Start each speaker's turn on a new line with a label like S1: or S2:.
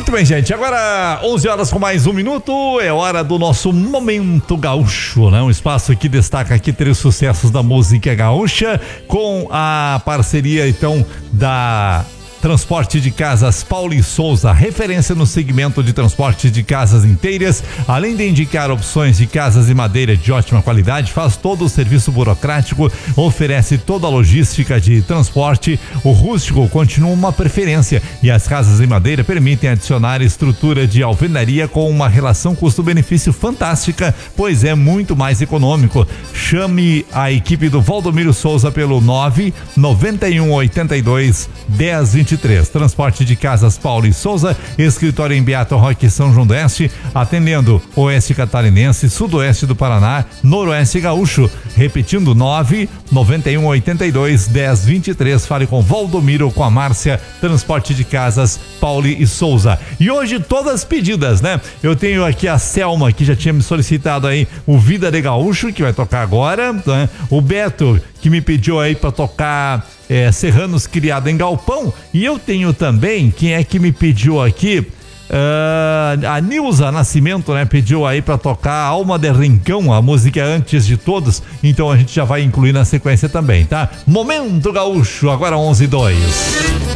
S1: Muito bem, gente, agora 11 horas com mais um minuto, é hora do nosso Momento Gaúcho, né? Um espaço que destaca aqui 3 sucessos da música gaúcha, com a parceria, então, da Transporte de Casas Paulo Souza, referência no segmento de transporte de casas inteiras. Além de indicar opções de casas de madeira de ótima qualidade, faz todo o serviço burocrático, oferece toda a logística de transporte. O rústico continua uma preferência e as casas em madeira permitem adicionar estrutura de alvenaria com uma relação custo-benefício fantástica, pois é muito mais econômico. Chame a equipe do Valdomiro Souza pelo 991821023. Transporte de Casas Paulo e Souza, escritório em Beato Roque, São João do Oeste, atendendo Oeste Catarinense, Sudoeste do Paraná, Noroeste Gaúcho. Repetindo, 991821023. Fale com Valdomiro, com a Márcia. Transporte de Casas Paulo e Souza. E hoje todas pedidas, né? Eu tenho aqui a Selma, que já tinha me solicitado aí o Vida de Gaúcho, que vai tocar agora, né? O Beto, que me pediu aí pra tocar Serranos Criado em Galpão. E eu tenho também, quem é que me pediu aqui? A Nilza Nascimento, né? Pediu aí pra tocar Alma de Rincão, a música Antes de Todos. Então a gente já vai incluir na sequência também, tá? Momento Gaúcho, agora 11:02.